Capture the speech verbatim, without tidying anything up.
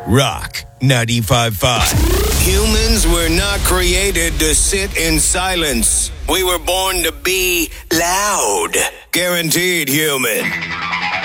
Rock ninety-five point five. Humans were not created to sit in silence. We were born to be loud. Guaranteed human.